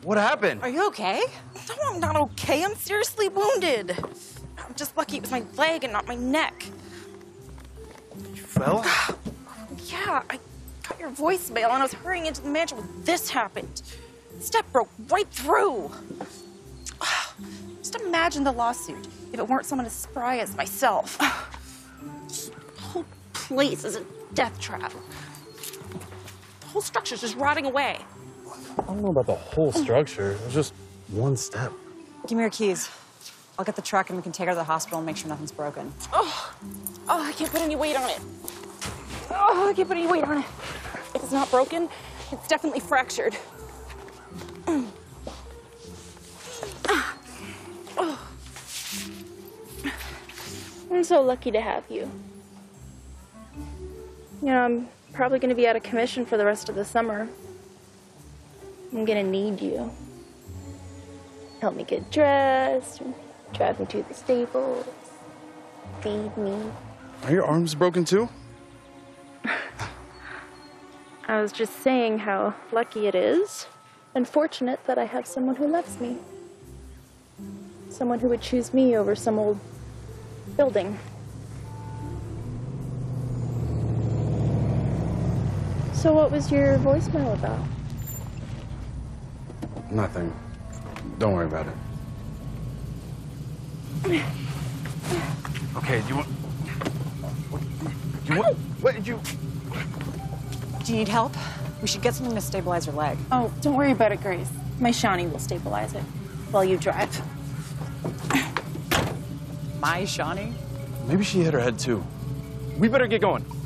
What happened? Are you okay? No, I'm not okay. I'm seriously wounded. I'm just lucky it was my leg and not my neck. You fell? Yeah, I got your voicemail and I was hurrying into the mansion when this happened. Step broke right through. Just imagine the lawsuit if it weren't someone as spry as myself. This whole place is a death trap. The whole structure's just rotting away. I don't know about the whole structure. It was just one step. Give me your keys. I'll get the truck and we can take her to the hospital and make sure nothing's broken. Oh, I can't put any weight on it. Oh, I can't put any weight on it. If it's not broken, it's definitely fractured. I'm so lucky to have you. You know, I'm probably going to be out of commission for the rest of the summer. I'm going to need you. Help me get dressed, drive me to the stables, feed me. Are your arms broken too? I was just saying how lucky it is and fortunate that I have someone who loves me. Someone who would choose me over some old building. So what was your voicemail about? Nothing. Don't worry about it. Okay, do you want... What did you... Do you need help? We should get something to stabilize her leg. Oh, don't worry about it, Grace. My Shawnee will stabilize it while you drive. My Shawnee? Maybe she hit her head too. We better get going.